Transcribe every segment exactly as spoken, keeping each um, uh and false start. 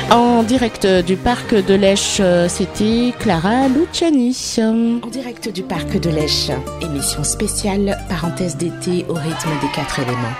En direct du parc de l'Esch, c'était Clara Luciani. En direct du parc de l'Esch, émission spéciale, parenthèse d'été au rythme des quatre éléments.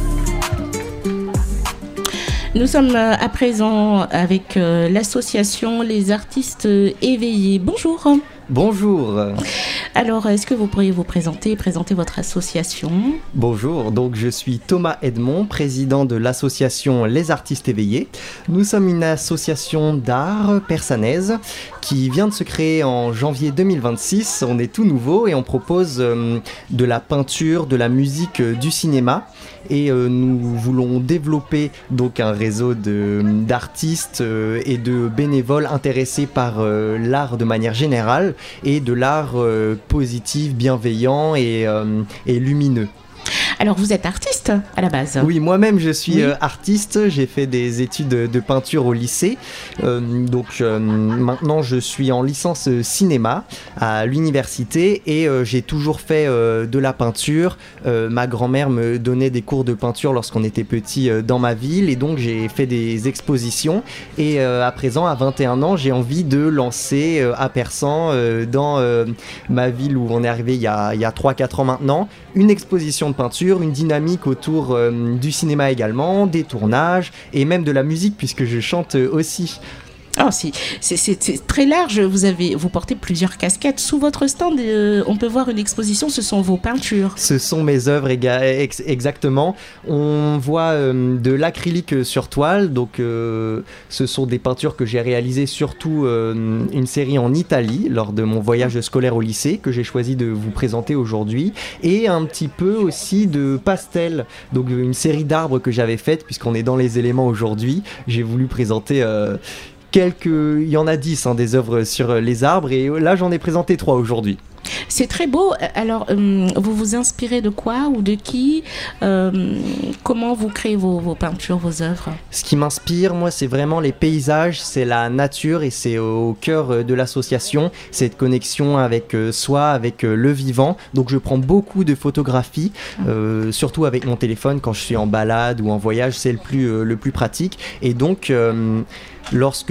Nous sommes à présent avec l'association Les Artistes Éveillés. Bonjour. Bonjour. Alors, est-ce que vous pourriez vous présenter et présenter votre association ? Bonjour, donc je suis Thomas Edmond, président de l'association Les Artistes Éveillés. Nous sommes une association d'art persanaise qui vient de se créer en janvier deux mille vingt-six. On est tout nouveau et on propose euh, de la peinture, de la musique, euh, du cinéma. Et euh, nous voulons développer donc un réseau de, d'artistes euh, et de bénévoles intéressés par euh, l'art de manière générale et de l'art euh, positif, bienveillant et, euh, et lumineux. Alors, vous êtes artiste à la base ? Oui, moi-même je suis oui. euh, artiste, j'ai fait des études de peinture au lycée, euh, donc euh, maintenant je suis en licence cinéma à l'université et euh, j'ai toujours fait euh, de la peinture. Euh, ma grand-mère me donnait des cours de peinture lorsqu'on était petit euh, dans ma ville et donc j'ai fait des expositions et euh, à présent à vingt et un ans j'ai envie de lancer euh, à Persan euh, dans euh, ma ville où on est arrivé il y a, il y a trois quatre ans maintenant, une exposition de peinture, une dynamique autour euh, du cinéma également, des tournages et même de la musique puisque je chante aussi. Oh, c'est, c'est, c'est, c'est très large, vous, avez, vous portez plusieurs casquettes. Sous votre stand, euh, on peut voir une exposition, ce sont vos peintures. Ce sont mes œuvres, ex- exactement. On voit euh, de l'acrylique sur toile, donc euh, ce sont des peintures que j'ai réalisées, surtout euh, une série en Italie, lors de mon voyage scolaire au lycée, que j'ai choisi de vous présenter aujourd'hui, et un petit peu aussi de pastel, donc une série d'arbres que j'avais faite, puisqu'on est dans les éléments aujourd'hui, j'ai voulu présenter... Euh, Quelques, il y en a dix hein, des œuvres sur les arbres et là j'en ai présenté trois aujourd'hui. C'est très beau. Alors, euh, vous vous inspirez de quoi ou de qui ? euh, Comment vous créez vos, vos peintures, vos œuvres ? Ce qui m'inspire, moi, c'est vraiment les paysages, c'est la nature et c'est au cœur de l'association, cette connexion avec soi, avec le vivant. Donc, je prends beaucoup de photographies, euh, surtout avec mon téléphone quand je suis en balade ou en voyage, c'est le plus, euh, le plus pratique. Et donc... Euh, Lorsque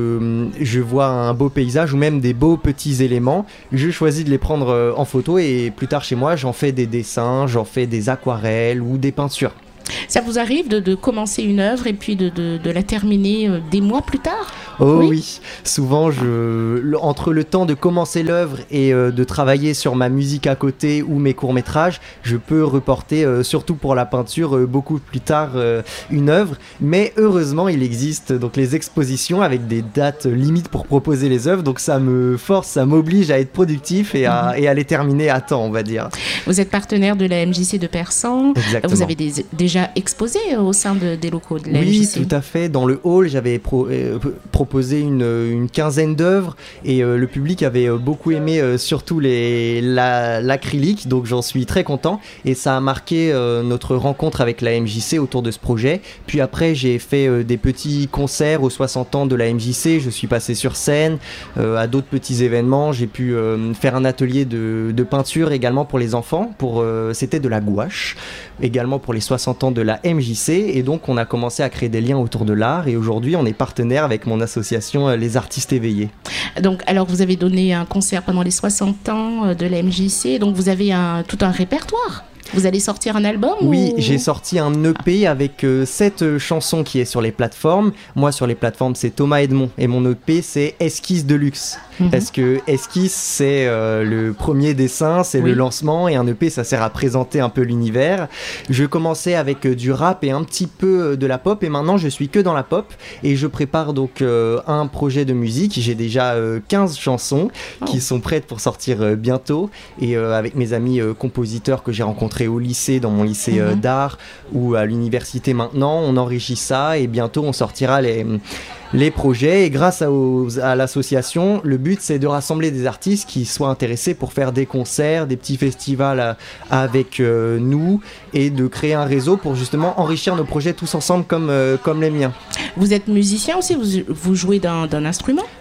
je vois un beau paysage ou même des beaux petits éléments, je choisis de les prendre en photo et plus tard chez moi, j'en fais des dessins, j'en fais des aquarelles ou des peintures. Ça vous arrive de, de commencer une œuvre et puis de, de, de la terminer euh, des mois plus tard ? Oh oui, oui. Souvent, je, le, entre le temps de commencer l'œuvre et euh, de travailler sur ma musique à côté ou mes courts-métrages, je peux reporter, euh, surtout pour la peinture, euh, beaucoup plus tard euh, une œuvre. Mais heureusement, il existe donc les expositions avec des dates limites pour proposer les œuvres. Donc ça me force, ça m'oblige à être productif et à, mmh. et à les terminer à temps, on va dire. Vous êtes partenaire de la M J C de Persan. Exactement. Vous avez des, déjà exposé au sein de, des locaux de la oui, M J C. Oui, tout à fait. Dans le hall, j'avais pro, euh, proposé une, une quinzaine d'œuvres et euh, le public avait euh, beaucoup aimé euh, surtout les, la, l'acrylique, donc j'en suis très content et ça a marqué euh, notre rencontre avec la M J C autour de ce projet. Puis après, j'ai fait euh, des petits concerts aux soixante ans de la M J C, je suis passé sur scène, euh, à d'autres petits événements, j'ai pu euh, faire un atelier de, de peinture également pour les enfants, pour, euh, c'était de la gouache, également pour les soixante ans de la M J C et donc on a commencé à créer des liens autour de l'art et aujourd'hui on est partenaire avec mon association Les Artistes Éveillés. Donc alors vous avez donné un concert pendant les soixante ans de la M J C, donc vous avez un, tout un répertoire. Vous allez sortir un album ? Oui, ou... j'ai sorti un E P avec euh, sept euh, chansons qui est sur les plateformes. Moi, sur les plateformes, c'est Thomas Edmond. Et mon E P, c'est Esquisse de luxe. Mm-hmm. Parce que Esquisse, c'est euh, le premier dessin, c'est oui. le lancement. Et un E P, ça sert à présenter un peu l'univers. Je commençais avec euh, du rap et un petit peu euh, de la pop. Et maintenant, je suis que dans la pop. Et je prépare donc euh, un projet de musique. J'ai déjà euh, quinze chansons oh. qui sont prêtes pour sortir euh, bientôt. Et euh, avec mes amis euh, compositeurs que j'ai rencontrés au lycée, dans mon lycée euh, mmh. d'art ou à l'université maintenant, on enrichit ça et bientôt on sortira les, les projets et grâce à, aux, à l'association, le but c'est de rassembler des artistes qui soient intéressés pour faire des concerts, des petits festivals à, avec euh, nous et de créer un réseau pour justement enrichir nos projets tous ensemble comme, euh, comme les miens. Vous êtes musicien aussi, vous, vous jouez d'un, d'un instrument ?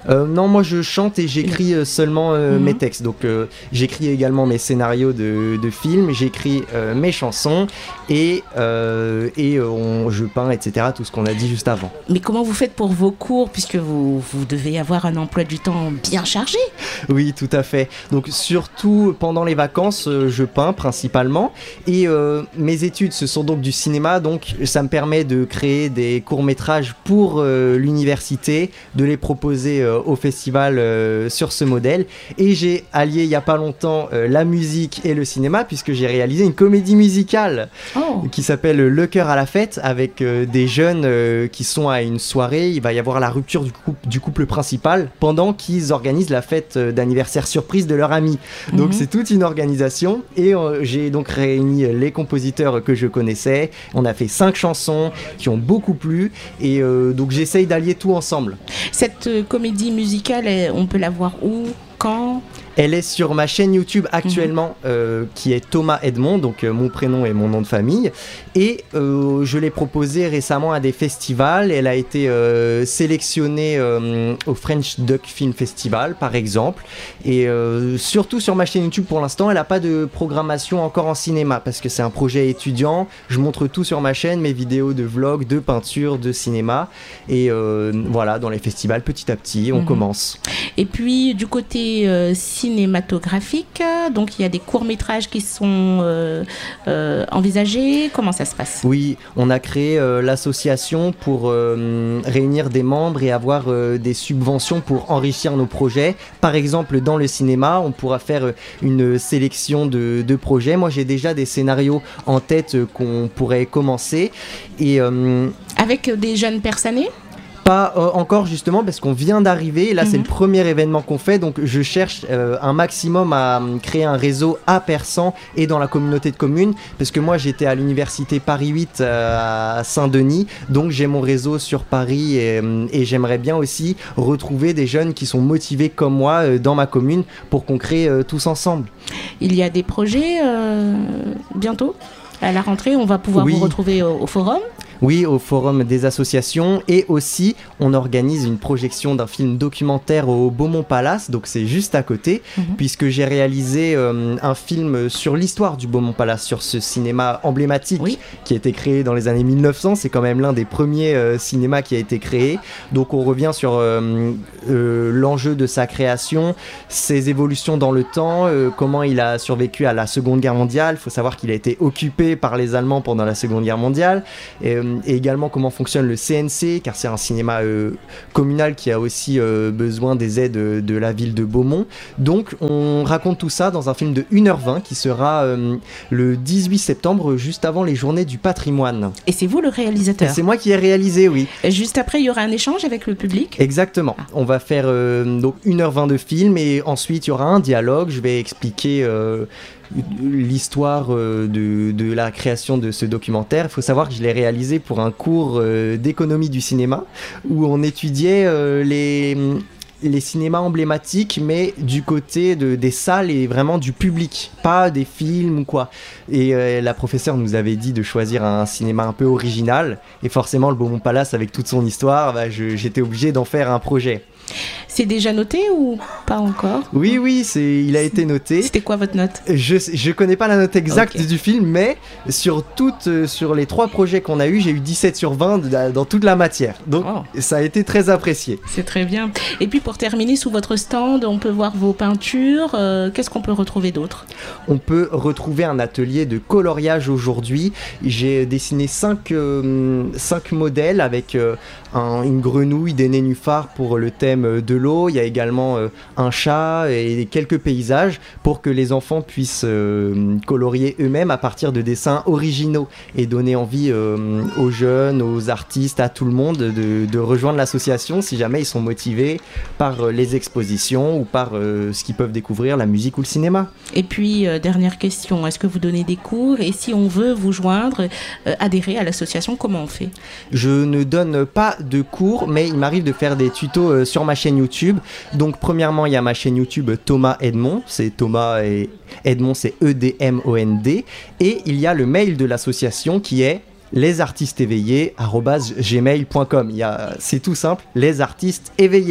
Euh, non, moi je chante et j'écris euh, seulement euh, mm-hmm. mes textes. Donc euh, j'écris également mes scénarios de, de films, j'écris euh, mes chansons et, euh, et euh, on, je peins, et cetera. Tout ce qu'on a dit juste avant. Mais comment vous faites pour vos cours, puisque vous, vous devez avoir un emploi du temps bien chargé? Oui, tout à fait. Donc surtout pendant les vacances, euh, je peins principalement. Et euh, mes études, ce sont donc du cinéma. Donc ça me permet de créer des courts-métrages pour euh, l'université, de les proposer euh, au festival euh, sur ce modèle. Et j'ai allié il n'y a pas longtemps euh, la musique et le cinéma, puisque j'ai réalisé une comédie musicale oh. qui s'appelle Le cœur à la fête, avec euh, des jeunes euh, qui sont à une soirée. Il va y avoir la rupture du couple, du couple principal pendant qu'ils organisent la fête d'anniversaire surprise de leur ami. Mmh. Donc c'est toute une organisation et euh, j'ai donc réuni les compositeurs que je connaissais. On a fait cinq chansons qui ont beaucoup plu et euh, donc j'essaye d'allier tout ensemble. Cette euh, comédie musicale, on peut la voir où, quand ? Elle est sur ma chaîne YouTube actuellement, mmh. euh, qui est Thomas Edmond, donc euh, mon prénom et mon nom de famille. Et euh, je l'ai proposée récemment à des festivals. Elle a été euh, sélectionnée euh, au French Duck Film Festival, par exemple. Et euh, surtout sur ma chaîne YouTube, pour l'instant, elle n'a pas de programmation encore en cinéma, parce que c'est un projet étudiant. Je montre tout sur ma chaîne, mes vidéos de vlog, de peinture, de cinéma. Et euh, voilà, dans les festivals, petit à petit, on mmh. commence. Et puis, du côté euh, cinématographique, donc il y a des courts-métrages qui sont euh, euh, envisagés. Comment ça se passe ? Oui, on a créé euh, l'association pour euh, réunir des membres et avoir euh, des subventions pour enrichir nos projets. Par exemple, dans le cinéma, on pourra faire une sélection de, de projets. Moi, j'ai déjà des scénarios en tête euh, qu'on pourrait commencer. Et, euh, avec des jeunes personnes ? Pas euh, encore justement parce qu'on vient d'arriver et là mmh. c'est le premier événement qu'on fait, donc je cherche euh, un maximum à euh, créer un réseau à Persan et dans la communauté de communes, parce que moi j'étais à l'université Paris huit euh, à Saint-Denis, donc j'ai mon réseau sur Paris et, et j'aimerais bien aussi retrouver des jeunes qui sont motivés comme moi euh, dans ma commune pour qu'on crée euh, tous ensemble. Il y a des projets euh, bientôt à la rentrée, on va pouvoir oui. vous retrouver au, au forum. Oui, au forum des associations, et aussi on organise une projection d'un film documentaire au Beaumont Palace, donc c'est juste à côté, mmh. puisque j'ai réalisé euh, un film sur l'histoire du Beaumont Palace, sur ce cinéma emblématique oui. qui a été créé dans les années mille neuf cents, c'est quand même l'un des premiers euh, cinémas qui a été créé, donc on revient sur euh, euh, l'enjeu de sa création, ses évolutions dans le temps, euh, comment il a survécu à la Seconde Guerre mondiale. Il faut savoir qu'il a été occupé par les Allemands pendant la Seconde Guerre mondiale, et, et également comment fonctionne le C N C, car c'est un cinéma euh, communal qui a aussi euh, besoin des aides de, de la ville de Beaumont. Donc on raconte tout ça dans un film de une heure vingt qui sera euh, le dix-huit septembre, juste avant les journées du patrimoine. Et c'est vous le réalisateur ? C'est moi qui ai réalisé, oui. Juste après, il y aura un échange avec le public ? Exactement. Ah. On va faire euh, donc une heure vingt de film et ensuite il y aura un dialogue. Je vais expliquer euh, l'histoire euh, de, de la création de ce documentaire. Il faut savoir que je l'ai réalisé pour un cours euh, d'économie du cinéma où on étudiait euh, les, les cinémas emblématiques, mais du côté de, des salles et vraiment du public, pas des films ou quoi. Et euh, la professeure nous avait dit de choisir un cinéma un peu original, et forcément le Beaumont Palace avec toute son histoire, bah, je, j'étais obligé d'en faire un projet. C'est déjà noté ou pas encore ? Oui, oui, c'est, il a été noté. C'était quoi votre note ? Je je connais pas la note exacte okay. du film, mais sur, toutes, euh, sur les trois projets qu'on a eus, j'ai eu dix-sept sur vingt de, dans toute la matière. Donc oh. ça a été très apprécié. C'est très bien. Et puis pour terminer, sous votre stand, on peut voir vos peintures. Euh, qu'est-ce qu'on peut retrouver d'autre ? On peut retrouver un atelier de coloriage aujourd'hui. J'ai dessiné cinq, euh, cinq modèles avec euh, un, une grenouille, des nénuphars pour le thème de l'eau. Il y a également euh, un chat et quelques paysages pour que les enfants puissent euh, colorier eux-mêmes à partir de dessins originaux et donner envie euh, aux jeunes, aux artistes, à tout le monde de, de rejoindre l'association si jamais ils sont motivés par euh, les expositions ou par euh, ce qu'ils peuvent découvrir, la musique ou le cinéma. Et puis, euh, dernière question, est-ce que vous donnez des cours ? Et si on veut vous joindre, euh, adhérer à l'association, comment on fait ? Je ne donne pas de cours, mais il m'arrive de faire des tutos euh, sur ma chaîne YouTube. Donc premièrement, il y a ma chaîne YouTube Thomas Edmond, c'est Thomas et Edmond, c'est E D M O N D, et il y a le mail de l'association qui est lesartisteséveillés arobase gmail point com. Il y a, c'est tout simple, les artistes éveillés.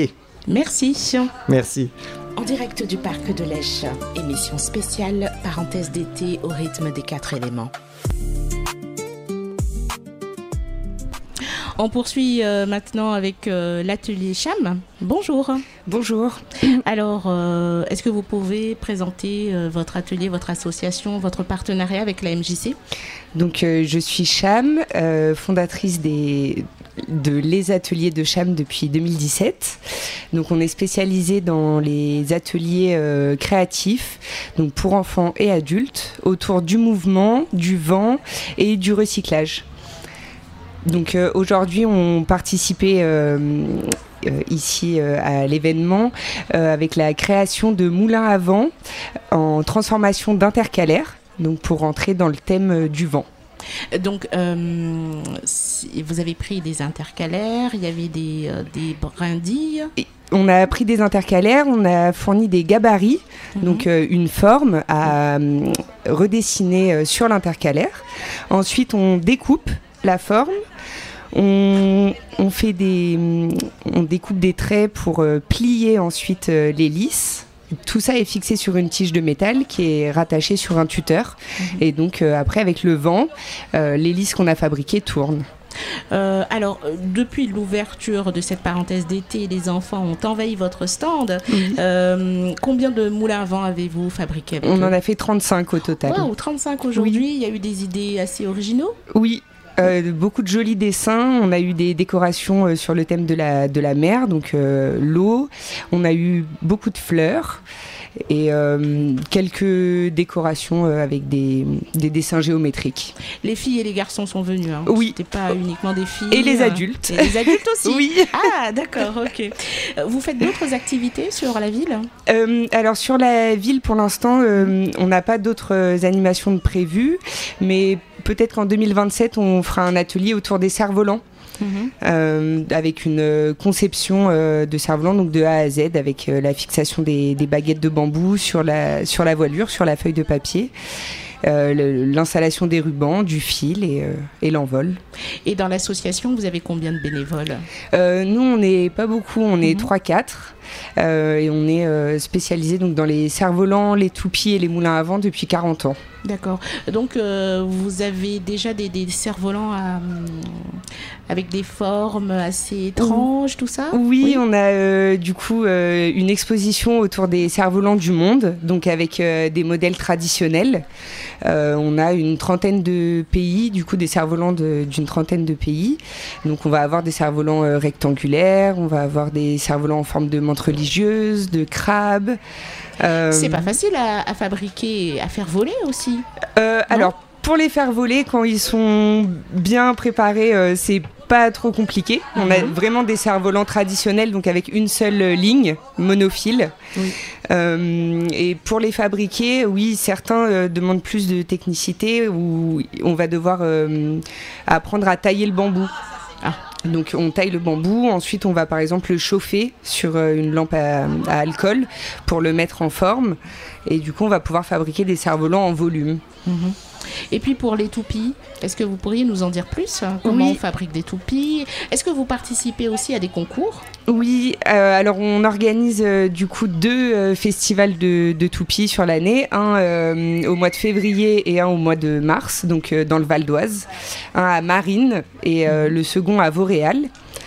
Merci. Merci. En direct du parc de l'Esch, émission spéciale, parenthèse d'été au rythme des quatre éléments. On poursuit euh, maintenant avec euh, l'atelier Cham. Bonjour. Bonjour. Alors, euh, est-ce que vous pouvez présenter euh, votre atelier, votre association, votre partenariat avec la M J C ? Donc, euh, je suis Cham, euh, fondatrice des, de Les Ateliers de Cham depuis deux mille dix-sept. Donc, on est spécialisé dans les ateliers euh, créatifs, donc pour enfants et adultes, autour du mouvement, du vent et du recyclage. Donc euh, aujourd'hui, on participait euh, euh, ici euh, à l'événement euh, avec la création de moulins à vent en transformation d'intercalaires, donc pour rentrer dans le thème euh, du vent. Donc, euh, si vous avez pris des intercalaires, il y avait des, euh, des brindilles. Et on a pris des intercalaires, on a fourni des gabarits, mmh. donc euh, une forme à euh, redessiner euh, sur l'intercalaire. Ensuite, on découpe la forme. On, on, fait des, on découpe des traits pour euh, plier ensuite euh, les lisses. Tout ça est fixé sur une tige de métal qui est rattachée sur un tuteur. Mmh. Et donc euh, après, avec le vent, euh, les lisses qu'on a fabriquées tournent. Euh, alors, depuis l'ouverture de cette parenthèse d'été, les enfants ont envahi votre stand. Mmh. Euh, combien de moulins à vent avez-vous fabriqués avec On eux ? en a fait trente-cinq au total. Wow, trente-cinq aujourd'hui. Oui. Il y a eu des idées assez originaux ? Oui. Euh, beaucoup de jolis dessins. On a eu des décorations euh, sur le thème de la, de la mer, donc euh, l'eau. On a eu beaucoup de fleurs et euh, quelques décorations euh, avec des, des dessins géométriques. Les filles et les garçons sont venus. Hein. Oui. C'était pas uniquement des filles. Et les euh, adultes. Et les adultes aussi. Oui. Ah, d'accord, ok. Vous faites d'autres activités sur la ville ? euh, Alors sur la ville, pour l'instant, euh, on n'a pas d'autres animations de prévues, mais peut-être qu'en deux mille vingt-sept, on fera un atelier autour des cerfs-volants. Mmh. Euh, avec une euh, conception euh, de cerf-volant, donc de A à Z, avec euh, la fixation des, des baguettes de bambou sur la, sur la voilure, sur la feuille de papier, euh, le, l'installation des rubans, du fil et, euh, et l'envol. Et dans l'association, vous avez combien de bénévoles ? euh, Nous, on n'est pas beaucoup, on est mmh. trois quatre. Euh, et on est euh, spécialisé donc, dans les cerfs-volants, les toupies et les moulins à vent depuis quarante ans. D'accord. Donc, euh, vous avez déjà des, des cerfs-volants à, avec des formes assez étranges, tout ça ? Oui, oui. On a euh, du coup euh, une exposition autour des cerfs-volants du monde, donc avec euh, des modèles traditionnels. Euh, on a une trentaine de pays, du coup des cerfs-volants de, d'une trentaine de pays. Donc, on va avoir des cerfs-volants euh, rectangulaires, on va avoir des cerfs-volants en forme de menthe religieuse, de crabe. Euh... C'est pas facile à, à fabriquer, à faire voler aussi. Euh, alors, pour les faire voler, quand ils sont bien préparés, euh, c'est pas trop compliqué. Mm-hmm. On a vraiment des cerfs-volants traditionnels, donc avec une seule ligne, monophile. Oui. Euh, et pour les fabriquer, oui, certains euh, demandent plus de technicité, où on va devoir euh, apprendre à tailler le bambou. Ah. Donc on taille le bambou, ensuite on va par exemple le chauffer sur une lampe à, à alcool pour le mettre en forme et du coup on va pouvoir fabriquer des cerfs-volants en volume. Mmh. Et puis pour les toupies, est-ce que vous pourriez nous en dire plus ? Comment oui. on fabrique des toupies ? Est-ce que vous participez aussi à des concours ? Oui, euh, alors on organise euh, du coup deux euh, festivals de, de toupies sur l'année, un euh, au mois de février et un au mois de mars, donc euh, dans le Val d'Oise, un à Marines et euh, le second à Vauréal.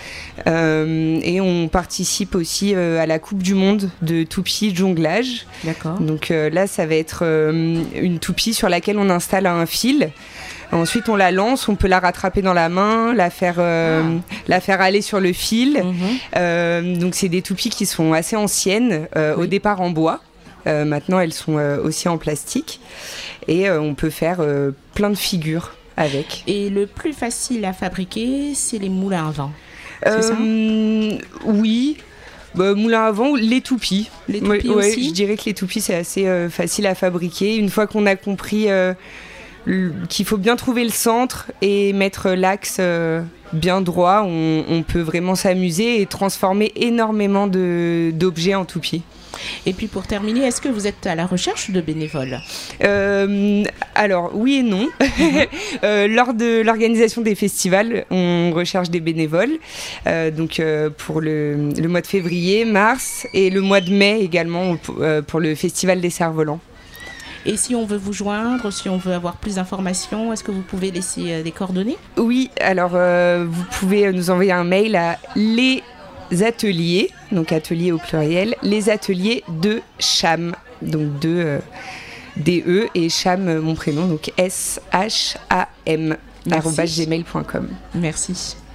Euh, et on participe aussi euh, à la Coupe du Monde de toupie de jonglage. D'accord. Donc euh, là, ça va être euh, une toupie sur laquelle on installe un fil. Ensuite, on la lance, on peut la rattraper dans la main, la faire, euh, ah. la faire aller sur le fil. Mmh. Euh, donc, c'est des toupies qui sont assez anciennes, euh, oui. au départ en bois. Euh, maintenant, elles sont euh, aussi en plastique. Et euh, on peut faire euh, plein de figures avec. Et le plus facile à fabriquer, c'est les moulins à vent. C'est euh, ça oui, bah, moulin à vent, les toupies. Les toupies ouais, aussi. Ouais, je dirais que les toupies, c'est assez euh, facile à fabriquer. Une fois qu'on a compris euh, l- qu'il faut bien trouver le centre et mettre l'axe euh, bien droit, on, on peut vraiment s'amuser et transformer énormément de, d'objets en toupies. Et puis pour terminer, est-ce que vous êtes à la recherche de bénévoles ? euh, Alors oui et non. euh, lors de l'organisation des festivals, on recherche des bénévoles. Euh, donc euh, pour le, le mois de février, mars et le mois de mai également pour, euh, pour le festival des cerfs-volants. Et si on veut vous joindre, si on veut avoir plus d'informations, est-ce que vous pouvez laisser euh, des coordonnées ? Oui, alors euh, vous pouvez nous envoyer un mail à les ateliers, donc ateliers au pluriel, les ateliers de Cham, donc de euh, D E et Cham, mon prénom, donc S H A M, arobase gmail point com. Merci.